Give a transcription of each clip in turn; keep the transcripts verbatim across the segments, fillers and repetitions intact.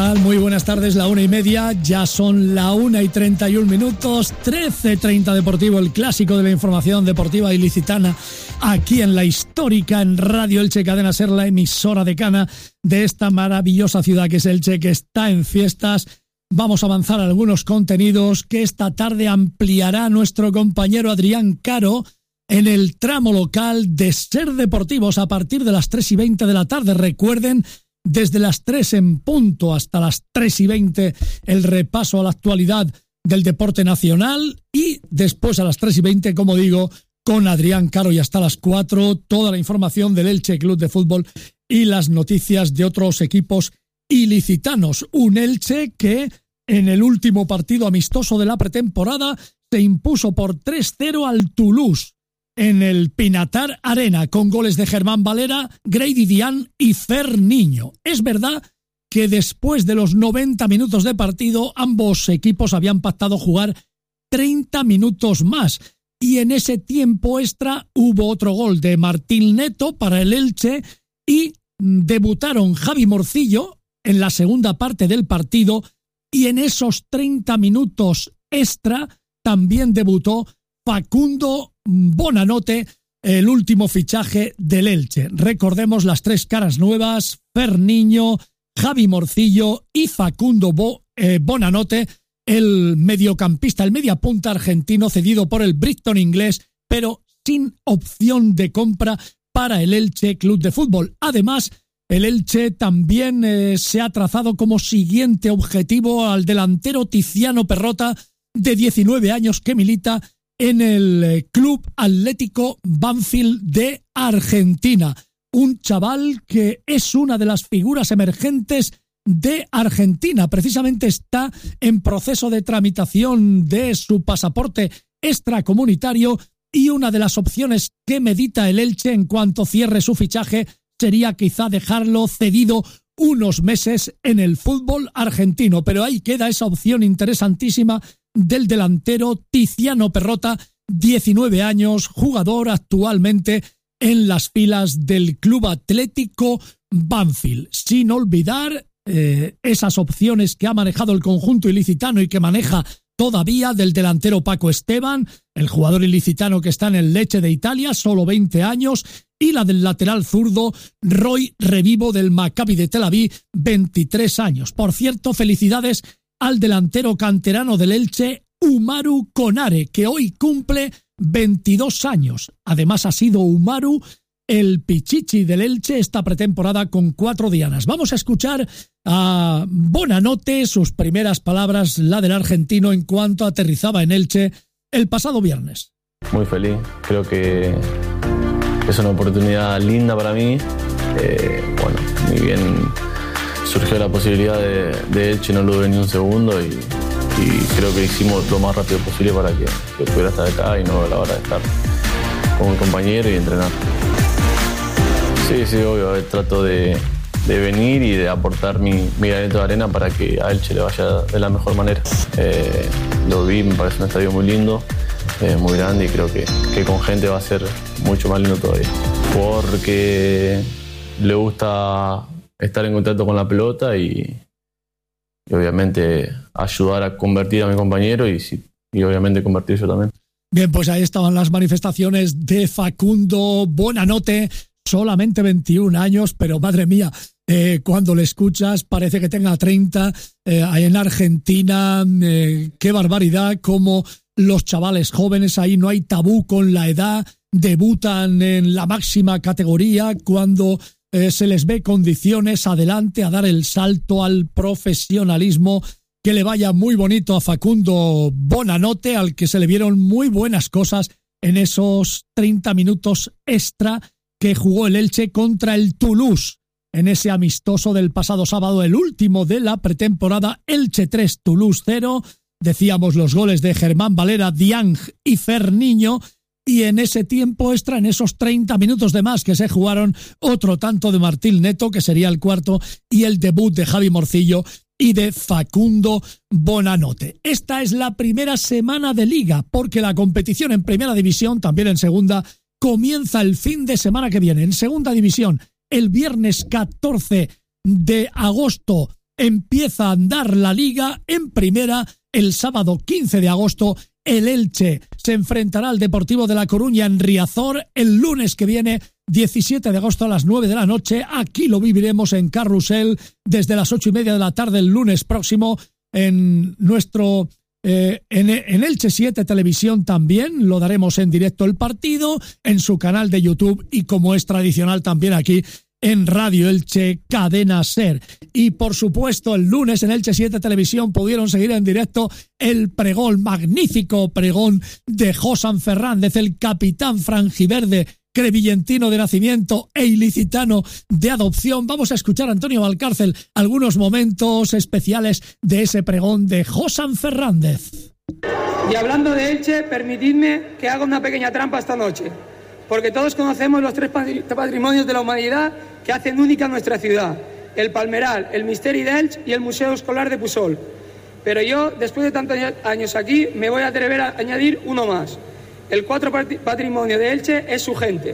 Muy buenas tardes, la una y media, ya son la una y treinta y un minutos, trece treinta Deportivo, el clásico de la información deportiva ilicitana, aquí en la histórica, en Radio Elche, Cadena Ser, la emisora decana de esta maravillosa ciudad que es Elche, que está en fiestas. Vamos a avanzar algunos contenidos que esta tarde ampliará nuestro compañero Adrián Caro en el tramo local de Ser Deportivos a partir de las tres y veinte de la tarde. Recuerden, desde las tres en punto hasta las tres y veinte, el repaso a la actualidad del deporte nacional, y después a las tres y veinte, como digo, con Adrián Caro, y hasta las cuatro, toda la información del Elche Club de Fútbol y las noticias de otros equipos ilicitanos. Un Elche que en el último partido amistoso de la pretemporada se impuso por tres cero al Toulouse en el Pinatar Arena, con goles de Germán Valera, Grady Dian y Fer Niño. Es verdad que después de los noventa minutos de partido, ambos equipos habían pactado jugar treinta minutos más, y en ese tiempo extra hubo otro gol de Martín Neto para el Elche, y debutaron Javi Morcillo en la segunda parte del partido, y en esos treinta minutos extra también debutó Facundo Bonanote, el último fichaje del Elche. Recordemos las tres caras nuevas: Fer Niño, Javi Morcillo y Facundo Bo, eh, Bonanote, el mediocampista, el mediapunta argentino cedido por el Brighton inglés, pero sin opción de compra para el Elche Club de Fútbol. Además, el Elche también eh, se ha trazado como siguiente objetivo al delantero Tiziano Perrota, de diecinueve años, que milita en el Club Atlético Banfield de Argentina. Un chaval que es una de las figuras emergentes de Argentina. Precisamente está en proceso de tramitación de su pasaporte extracomunitario, y una de las opciones que medita el Elche en cuanto cierre su fichaje sería quizá dejarlo cedido unos meses en el fútbol argentino. Pero ahí queda esa opción interesantísima del delantero Tiziano Perrota, diecinueve años, jugador actualmente en las filas del Club Atlético Banfield. Sin olvidar eh, esas opciones que ha manejado el conjunto ilicitano y que maneja todavía, del delantero Paco Esteban, el jugador ilicitano que está en el Lecce de Italia, solo veinte años, y la del lateral zurdo Roy Revivo del Maccabi de Tel Aviv, veintitrés años. Por cierto, felicidades al delantero canterano del Elche, Umaru Konare, que hoy cumple veintidós años. Además, ha sido Umaru el pichichi del Elche esta pretemporada con cuatro dianas. Vamos a escuchar a Bonanote, sus primeras palabras, la del argentino, en cuanto aterrizaba en Elche el pasado viernes. Muy feliz, creo que es una oportunidad linda para mí. Eh, bueno, muy bien surgió la posibilidad de, de Elche, no lo dudé ni un segundo, y, y creo que hicimos lo más rápido posible para que, que pudiera estar acá y no a la hora de estar con mi compañero y entrenar. Sí, sí, obvio, trato de, de venir y de aportar mi, mi granito de arena para que a Elche le vaya de la mejor manera. Eh, lo vi, me parece un estadio muy lindo, eh, muy grande, y creo que, que con gente va a ser mucho más lindo todavía. Porque le gusta estar en contacto con la pelota y, y obviamente ayudar a convertir a mi compañero y, y obviamente convertir yo también. Bien, pues ahí estaban las manifestaciones de Facundo Bonanote, solamente veintiún años, pero madre mía, eh, cuando le escuchas parece que tenga treinta. Eh, en Argentina, eh, qué barbaridad, como los chavales jóvenes, ahí no hay tabú con la edad, debutan en la máxima categoría cuando Eh, se les ve condiciones adelante a dar el salto al profesionalismo. Que le vaya muy bonito a Facundo Bonanote, al que se le vieron muy buenas cosas en esos treinta minutos extra que jugó el Elche contra el Toulouse, en ese amistoso del pasado sábado, el último de la pretemporada. Elche tres, Toulouse cero. Decíamos los goles de Germán Valera, Diang y Fer Niño. Y en ese tiempo extra, en esos treinta minutos de más que se jugaron, otro tanto de Martín Neto, que sería el cuarto, y el debut de Javi Morcillo y de Facundo Bonanote. Esta es la primera semana de Liga, porque la competición en Primera División, también en Segunda, comienza el fin de semana que viene. En Segunda División, el viernes catorce de agosto, empieza a andar la Liga en primera. El sábado quince de agosto el Elche se enfrentará al Deportivo de La Coruña en Riazor. El lunes que viene, diecisiete de agosto a las nueve de la noche, aquí lo viviremos en Carrusel desde las ocho y media de la tarde el lunes próximo en nuestro... Eh, en, en Elche siete Televisión también lo daremos en directo el partido, en su canal de YouTube y como es tradicional también aquí en Radio Elche Cadena Ser. Y por supuesto el lunes en Elche siete Televisión pudieron seguir en directo el pregón, magnífico pregón de Josan Fernández, el capitán franjiverde, crevillentino de nacimiento e ilicitano de adopción. Vamos a escuchar a Antonio Valcárcel algunos momentos especiales de ese pregón de Josan Fernández. Y hablando de Elche, permitidme que haga una pequeña trampa esta noche, porque todos conocemos los tres patrimonios de la humanidad que hacen única nuestra ciudad: el Palmeral, el Misteri d'Elx y el Museo Escolar de Pusol. Pero yo, después de tantos años aquí, me voy a atrever a añadir uno más. El cuarto patrimonio de Elche es su gente.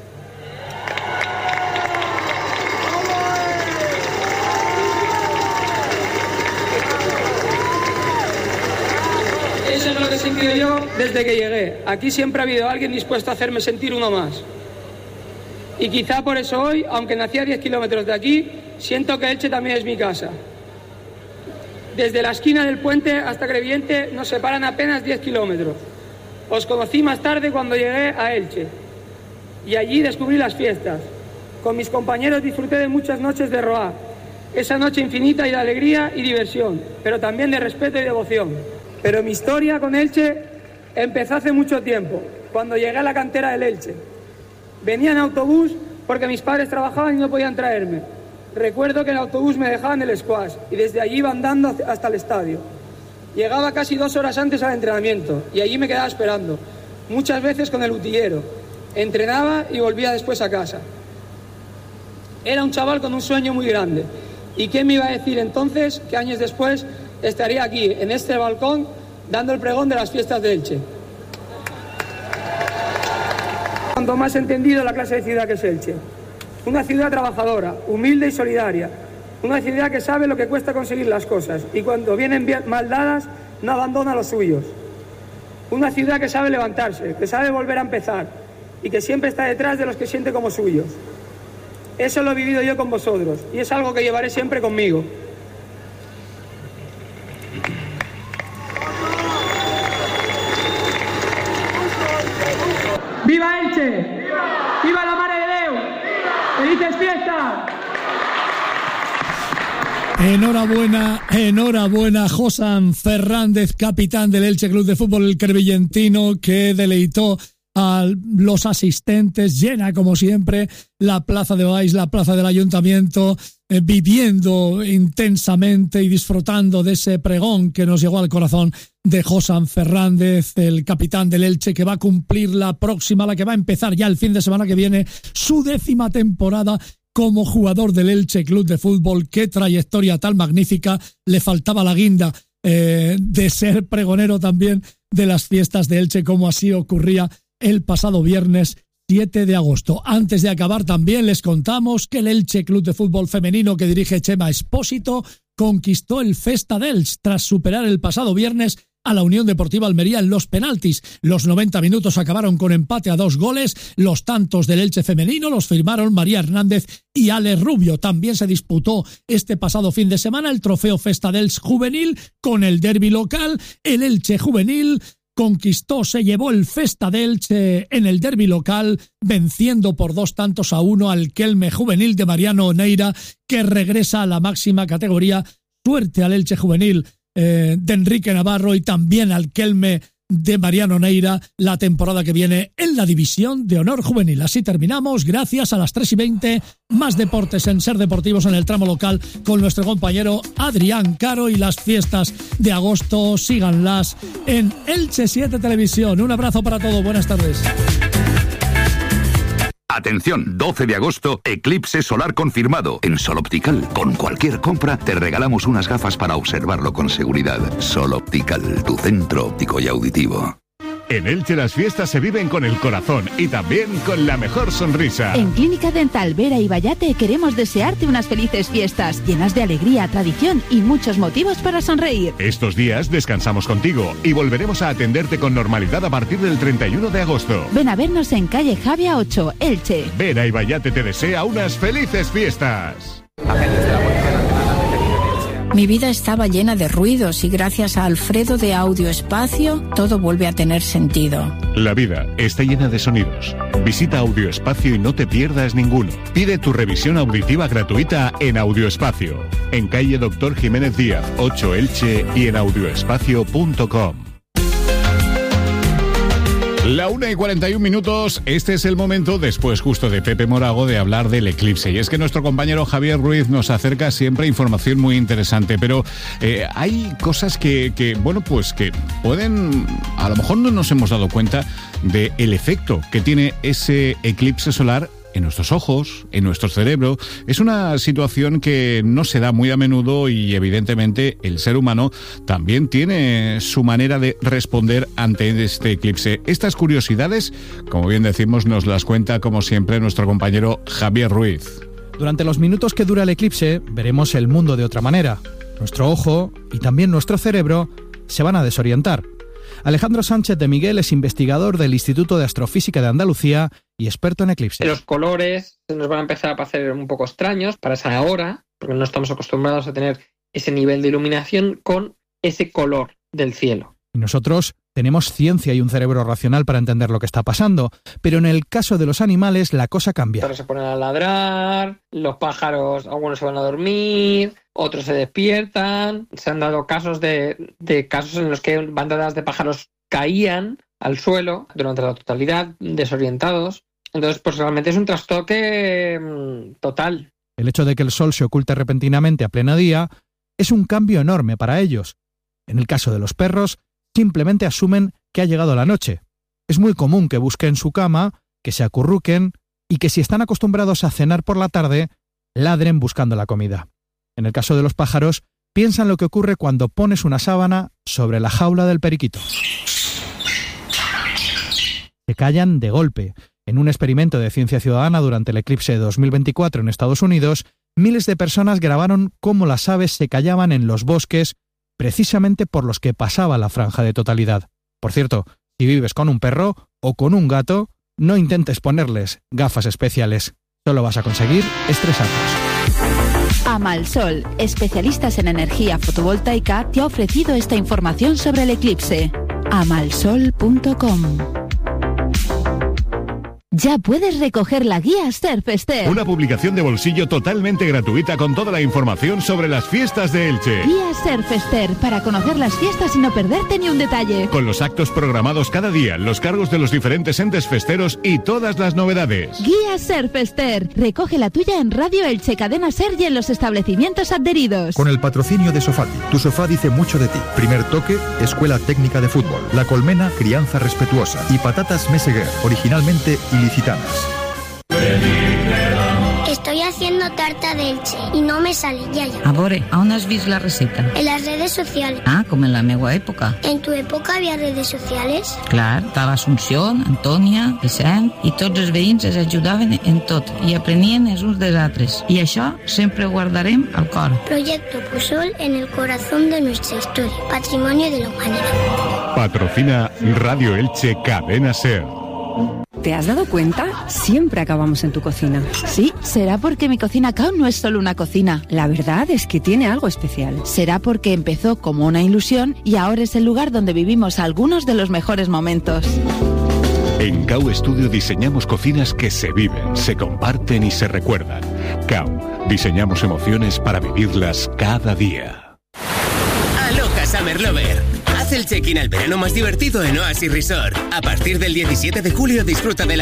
Eso es lo que he sentido yo desde que llegué. Aquí siempre ha habido alguien dispuesto a hacerme sentir uno más. Y quizá por eso hoy, aunque nací a diez kilómetros de aquí, siento que Elche también es mi casa. Desde la esquina del puente hasta Crevillente nos separan apenas diez kilómetros. Os conocí más tarde cuando llegué a Elche y allí descubrí las fiestas. Con mis compañeros disfruté de muchas noches de Roa, esa noche infinita y de alegría y diversión, pero también de respeto y devoción. Pero mi historia con Elche empezó hace mucho tiempo, cuando llegué a la cantera del Elche. Venía en autobús porque mis padres trabajaban y no podían traerme. Recuerdo que en el autobús me dejaban el squash y desde allí iba andando hasta el estadio. Llegaba casi dos horas antes al entrenamiento y allí me quedaba esperando, muchas veces con el utillero. Entrenaba y volvía después a casa. Era un chaval con un sueño muy grande. ¿Y quién me iba a decir entonces que años después estaría aquí, en este balcón, dando el pregón de las fiestas de Elche? Cuanto más entendido la clase de ciudad que es Elche. Una ciudad trabajadora, humilde y solidaria. Una ciudad que sabe lo que cuesta conseguir las cosas y cuando vienen bien, mal dadas no abandona a los suyos. Una ciudad que sabe levantarse, que sabe volver a empezar y que siempre está detrás de los que siente como suyos. Eso lo he vivido yo con vosotros y es algo que llevaré siempre conmigo. ¡Viva Elche! ¡Viva! ¡Viva la Mare de Déu! ¡Viva! ¡Felices fiestas! Enhorabuena, enhorabuena, Josan Fernández, capitán del Elche Club de Fútbol el Crevillentino, que deleitó a los asistentes, llena como siempre la plaza de Baix, la plaza del Ayuntamiento, eh, viviendo intensamente y disfrutando de ese pregón que nos llegó al corazón de Josan Fernández, el capitán del Elche, que va a cumplir la próxima, la que va a empezar ya el fin de semana que viene, su décima temporada como jugador del Elche Club de Fútbol. Qué trayectoria tan magnífica. Le faltaba la guinda eh, de ser pregonero también de las fiestas de Elche, como así ocurría el pasado viernes siete de agosto. Antes de acabar también les contamos que el Elche Club de Fútbol femenino que dirige Chema Espósito conquistó el Festa d'Elx tras superar el pasado viernes a la Unión Deportiva Almería en los penaltis. Los noventa minutos acabaron con empate a dos goles. Los tantos del Elche femenino los firmaron María Hernández y Ale Rubio. También se disputó este pasado fin de semana el trofeo Festa d'Elx juvenil con el derbi local. El Elche juvenil conquistó, se llevó el Festa d'Elx en el derbi local, venciendo por dos tantos a uno al Kelme juvenil de Mariano Oneira, que regresa a la máxima categoría. Suerte al Elche juvenil Eh, de Enrique Navarro y también al Kelme de Mariano Neira la temporada que viene en la División de Honor Juvenil. Así terminamos, gracias a las tres y veinte, más deportes en Ser Deportivos en el tramo local con nuestro compañero Adrián Caro, y las fiestas de agosto síganlas en Elche siete Televisión. Un abrazo para todos, buenas tardes. Atención, doce de agosto, eclipse solar confirmado. En Sol Optical, con cualquier compra, te regalamos unas gafas para observarlo con seguridad. Sol Optical, tu centro óptico y auditivo. En Elche las fiestas se viven con el corazón y también con la mejor sonrisa. En Clínica Dental Vera y Vallate queremos desearte unas felices fiestas, llenas de alegría, tradición y muchos motivos para sonreír. Estos días descansamos contigo y volveremos a atenderte con normalidad a partir del treinta y uno de agosto. Ven a vernos en calle Javia ocho, Elche. Vera y Vallate te desea unas felices fiestas. Mi vida estaba llena de ruidos y gracias a Alfredo de Audio Espacio todo vuelve a tener sentido. La vida está llena de sonidos. Visita Audio Espacio y no te pierdas ninguno. Pide tu revisión auditiva gratuita en Audio Espacio, en calle Doctor Jiménez Díaz, ocho Elche y en audioespacio punto com. La una y cuarenta y un minutos, este es el momento, después justo de Pepe Morago, de hablar del eclipse. Y es que nuestro compañero Javier Ruiz nos acerca siempre información muy interesante, pero eh, hay cosas que, que, bueno, pues que pueden, a lo mejor no nos hemos dado cuenta del efecto que tiene ese eclipse solar en nuestros ojos, en nuestro cerebro. Es una situación que no se da muy a menudo y evidentemente el ser humano también tiene su manera de responder ante este eclipse. Estas curiosidades, como bien decimos, nos las cuenta como siempre nuestro compañero Javier Ruiz. Durante los minutos que dura el eclipse veremos el mundo de otra manera. Nuestro ojo y también nuestro cerebro se van a desorientar. Alejandro Sánchez de Miguel es investigador del Instituto de Astrofísica de Andalucía y experto en eclipses. Los colores nos van a empezar a parecer un poco extraños para esa hora, porque no estamos acostumbrados a tener ese nivel de iluminación con ese color del cielo. Y nosotros tenemos ciencia y un cerebro racional para entender lo que está pasando, pero en el caso de los animales la cosa cambia. Los se ponen a ladrar, los pájaros, algunos se van a dormir, otros se despiertan. Se han dado casos de, de casos en los que bandadas de pájaros caían al suelo durante la totalidad, desorientados. Entonces, pues realmente es un trastoque mmm, total. El hecho de que el sol se oculte repentinamente a pleno día es un cambio enorme para ellos. En el caso de los perros, simplemente asumen que ha llegado la noche. Es muy común que busquen su cama, que se acurruquen y que si están acostumbrados a cenar por la tarde, ladren buscando la comida. En el caso de los pájaros, piensan lo que ocurre cuando pones una sábana sobre la jaula del periquito. Se callan de golpe. En un experimento de ciencia ciudadana durante el eclipse de dos mil veinticuatro en Estados Unidos, miles de personas grabaron cómo las aves se callaban en los bosques precisamente por los que pasaba la franja de totalidad. Por cierto, si vives con un perro o con un gato, no intentes ponerles gafas especiales. Solo vas a conseguir estresarlos. Amalsol, especialistas en energía fotovoltaica, te ha ofrecido esta información sobre el eclipse. amalsol punto com. Ya puedes recoger la guía Surfester. Una publicación de bolsillo totalmente gratuita con toda la información sobre las fiestas de Elche. Guía Surfester, para conocer las fiestas y no perderte ni un detalle. Con los actos programados cada día, los cargos de los diferentes entes festeros y todas las novedades. Guía Surfester. Recoge la tuya en Radio Elche, Cadena Ser y en los establecimientos adheridos. Con el patrocinio de Sofati. Tu sofá dice mucho de ti. Primer toque, Escuela Técnica de Fútbol. La Colmena, crianza respetuosa. Y patatas Meseguer, originalmente ilicitanas. Estoy haciendo tarta de Elche y no me sale, ya ya. A veure, on has vist la receta? En las redes sociales. Ah, com en la meua època. ¿En tu época había redes sociales? Clar, estava Assumpció, Antònia, Vicent, i tots els veïns es ajudaven en tot i aprenien els uns dels altres. I això sempre ho guardarem al cor. Proyecto Pusol en el corazón de nuestra historia. Patrimonio de la humanidad. Patrocina Radio Elche Cadena Ser. ¿Te has dado cuenta? Siempre acabamos en tu cocina. Sí, será porque mi cocina Cao no es solo una cocina. La verdad es que tiene algo especial. Será porque empezó como una ilusión y ahora es el lugar donde vivimos algunos de los mejores momentos. En Cao Estudio diseñamos cocinas que se viven, se comparten y se recuerdan. Cao, diseñamos emociones para vivirlas cada día. Aloha Summer Lover. Haz el check-in al verano más divertido en Oasis Resort. A partir del diecisiete de julio disfruta de la